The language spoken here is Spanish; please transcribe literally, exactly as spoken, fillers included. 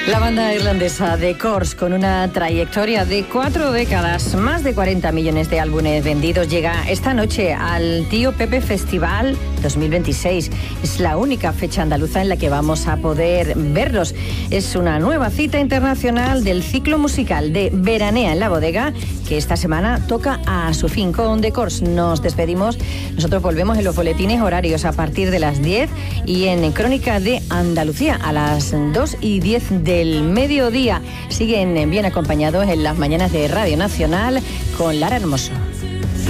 La banda irlandesa The Corrs, con una trayectoria de cuatro décadas, más de cuarenta millones de álbumes vendidos, llega esta noche al Tío Pepe Festival dos mil veintiséis. Es la única fecha andaluza en la que vamos a poder verlos. Es una nueva cita internacional del ciclo musical de Veranea en la Bodega, que esta semana toca a su fin. Con The Corrs nos despedimos. Nosotros volvemos en los boletines horarios a partir de las diez y en Crónica de Andalucía a las dos y diez del mediodía. Siguen bien acompañados en las mañanas de Radio Nacional con Lara Hermoso.